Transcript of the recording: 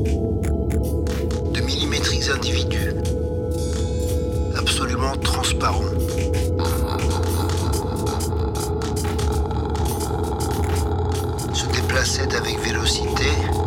De millimétriques individus, absolument transparents. Se déplaçaient avec vélocité